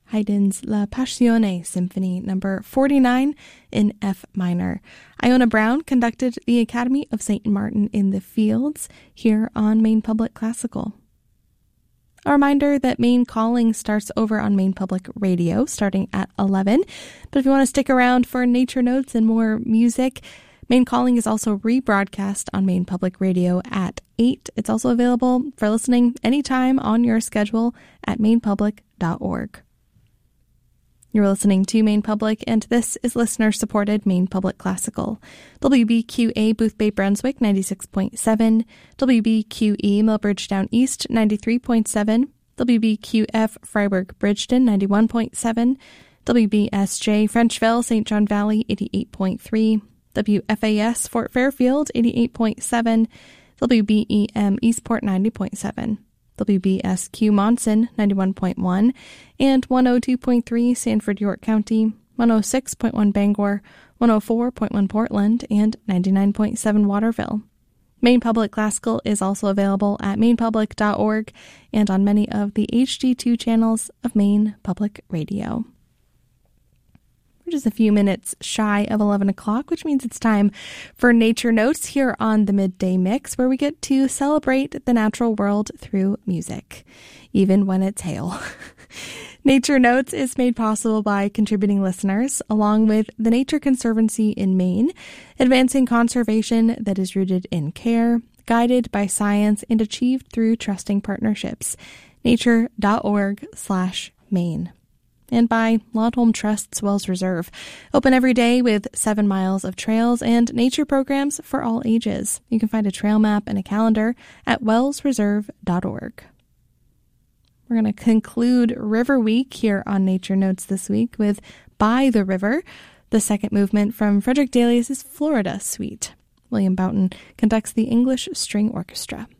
Haydn's La Passione Symphony No. 49 in F minor. Iona Brown conducted the Academy of St. Martin in the Fields here on Maine Public Classical. A reminder that Maine Calling starts over on Maine Public Radio starting at 11. But if you want to stick around for nature notes and more music, Maine Calling is also rebroadcast on Maine Public Radio at 8. It's also available for listening anytime on your schedule at mainepublic.org. You're listening to Maine Public, and this is listener-supported Maine Public Classical. WBQA Boothbay Brunswick 96.7, WBQE Mill Bridgetown East 93.7, WBQF Freiburg Bridgeton 91.7, WBSJ Frenchville St. John Valley 88.3, WFAS Fort Fairfield 88.7, WBEM Eastport 90.7. WBSQ Monson 91.1 and 102.3 Sanford York County, 106.1 Bangor, 104.1 Portland, and 99.7 Waterville. Maine Public Classical is also available at mainepublic.org and on many of the HD2 channels of Maine Public Radio. We're just a few minutes shy of 11 o'clock, which means it's time for Nature Notes here on the Midday Mix, where we get to celebrate the natural world through music, even when it's hail. Nature Notes is made possible by contributing listeners, along with the Nature Conservancy in Maine, advancing conservation that is rooted in care, guided by science, and achieved through trusting partnerships. nature.org/Maine. And by Laudholm Trust's Wells Reserve, open every day with 7 miles of trails and nature programs for all ages. You can find a trail map and a calendar at wellsreserve.org. We're going to conclude River Week here on Nature Notes this week with By the River, the second movement from Frederick Delius' Florida Suite. William Boughton conducts the English String Orchestra.